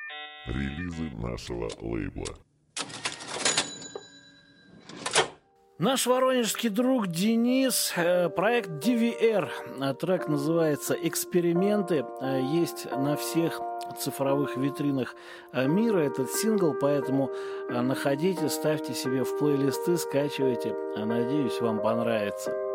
Релизы нашего лейбла. Наш воронежский друг Денис, проект DVR, трек называется «Эксперименты», есть на всех цифровых витринах мира этот сингл, поэтому находите, ставьте себе в плейлисты, скачивайте, надеюсь, вам понравится.